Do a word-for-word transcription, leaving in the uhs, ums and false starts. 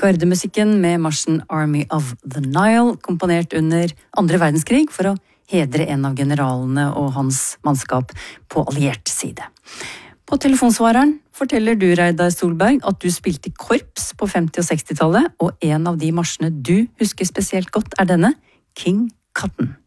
Gardemusikken med marsjen Army of the Nile, komponert under andre verdenskrig for å hedre en av generalene og hans mannskap på alliert side. På telefonsvareren forteller du, Reidar Solberg, at du spilte i korps på femti- og sekstitallet, og en av de marsjene du husker spesielt godt er denne, King Cotton.